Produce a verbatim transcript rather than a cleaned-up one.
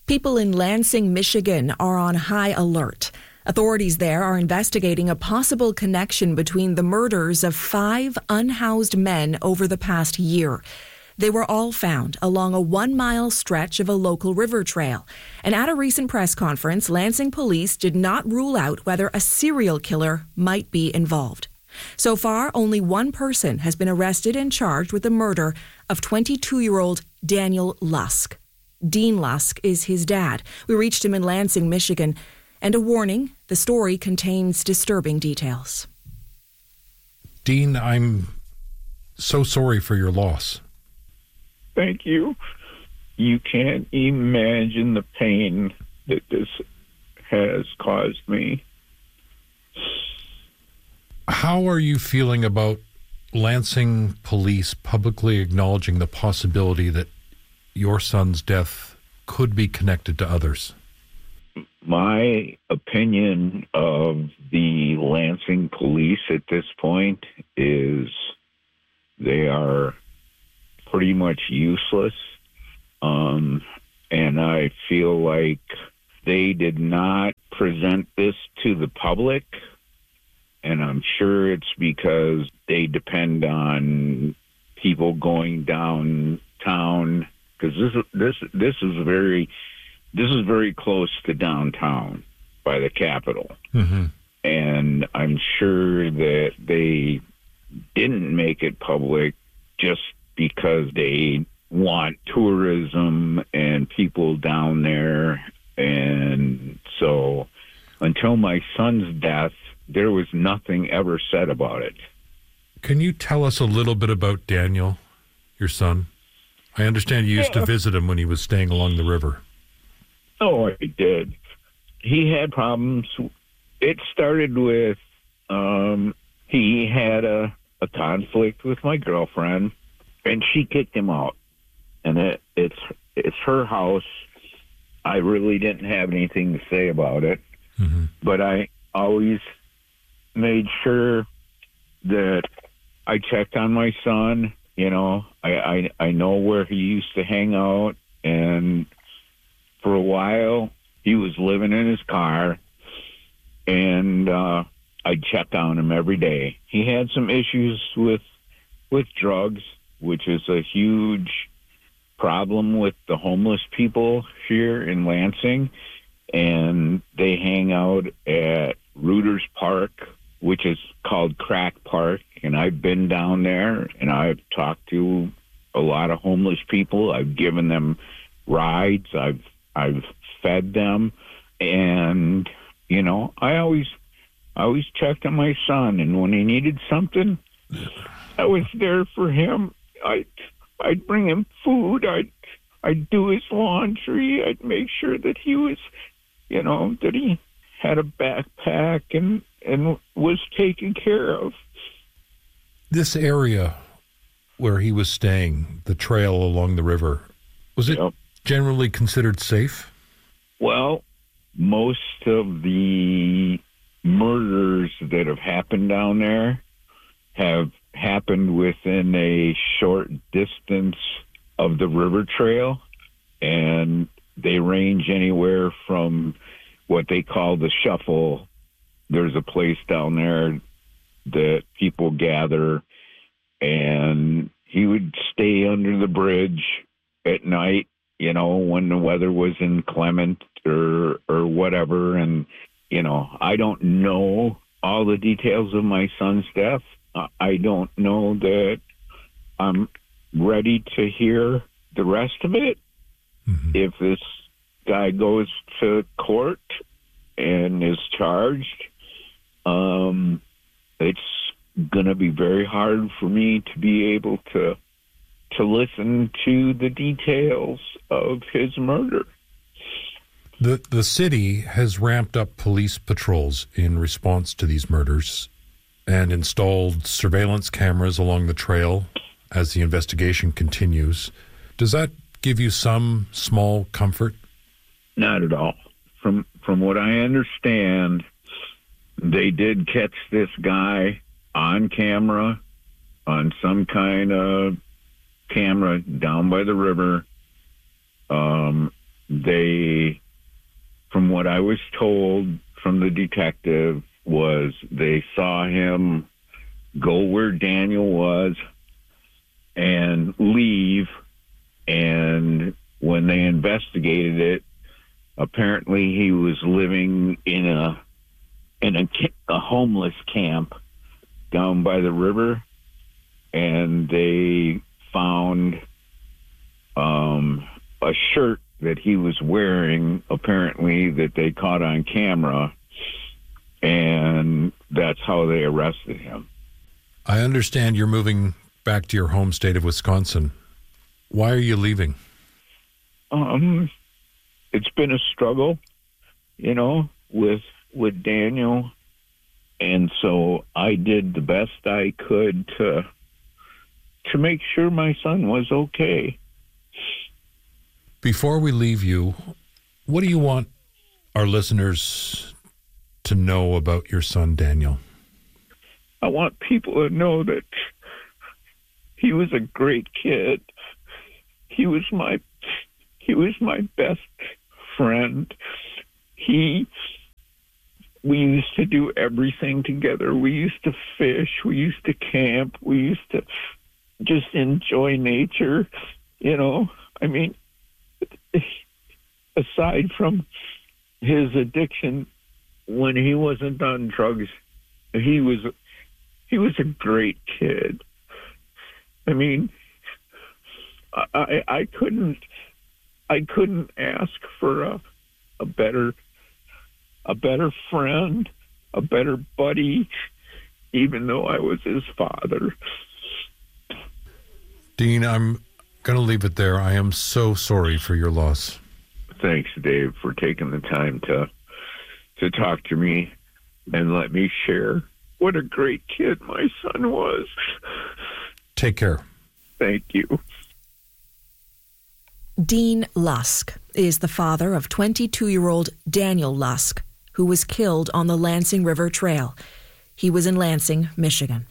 People in Lansing, Michigan are on high alert. Authorities there are investigating a possible connection between the murders of five unhoused men over the past year. They were all found along a one-mile stretch of a local river trail. And at a recent press conference, Lansing police did not rule out whether a serial killer might be involved. So far, only one person has been arrested and charged with the murder of twenty-two-year-old Daniel Lusk. Dean Lusk is his dad. We reached him in Lansing, Michigan. And a warning, the story contains disturbing details. Dean, I'm so sorry for your loss. Thank you. You can't imagine the pain that this has caused me. How are you feeling about Lansing police publicly acknowledging the possibility that your son's death could be connected to others? My opinion of the Lansing police at this point is they are pretty much useless. Um, and I feel like they did not present this to the public. And I'm sure it's because they depend on people going downtown, because this this this is very this is very close to downtown by the Capitol, mm-hmm. and I'm sure that they didn't make it public just because they want tourism and people down there. And so until my son's death, there was nothing ever said about it. Can you tell us a little bit about Daniel, your son? I understand you used yeah. to visit him when he was staying along the river. Oh, I did. He had problems. It started with um, he had a, a conflict with my girlfriend, and she kicked him out. And it, it's it's her house. I really didn't have anything to say about it, mm-hmm. but I always made sure that I checked on my son. You know, I, I I know where he used to hang out, and for a while he was living in his car, and uh, I'd check on him every day. He had some issues with with drugs, which is a huge problem with the homeless people here in Lansing, and they hang out at Reuters Park, which is called Crack Park, and I've been down there, and I've talked to a lot of homeless people. I've given them rides. I've I've fed them, and you know, I always I always checked on my son, and when he needed something, I was there for him. I I'd bring him food. I'd I'd do his laundry. I'd make sure that he was, you know, that he had a backpack and and was taken care of. This area where he was staying, the trail along the river, was it yep. generally considered safe? Well, most of the murders that have happened down there have happened within a short distance of the river trail, and they range anywhere from what they call the shuffle. There's a place down there that people gather, and he would stay under the bridge at night, you know, when the weather was inclement or or whatever. And, you know, I don't know all the details of my son's death. I don't know that I'm ready to hear the rest of it. Mm-hmm. If this guy goes to court and is charged, um, it's going to be very hard for me to be able to to listen to the details of his murder. The the city has ramped up police patrols in response to these murders and installed surveillance cameras along the trail as the investigation continues. Does that give you some small comfort? Not at all. From from what I understand, they did catch this guy on camera, on some kind of camera down by the river. Um, they, from what I was told from the detective, was they saw him go where Daniel was and leave. And when they investigated it, apparently he was living in a in a, a homeless camp down by the river, and they found um, a shirt that he was wearing, apparently, that they caught on camera, and that's how they arrested him. I understand you're moving back to your home state of Wisconsin. Why are you leaving? Um, it's been a struggle, you know, with with Daniel, and so I did the best I could to to make sure my son was okay. Before we leave you, what do you want our listeners to know about your son, Daniel? I want people to know that he was a great kid. He was my he was my best friend. He we used to do everything together. We used to fish, we used to camp, we used to just enjoy nature, you know. I mean, aside from his addiction, when he wasn't on drugs, he was he was a great kid. I mean, I I couldn't I couldn't ask for a a better a better friend, a better buddy, even though I was his father. Dean, I'm going to leave it there. I am so sorry for your loss. Thanks, Dave, for taking the time to to talk to me and let me share what a great kid my son was. Take care. Thank you. Dean Lusk is the father of twenty-two-year-old Daniel Lusk, who was killed on the Lansing River Trail. He was in Lansing, Michigan.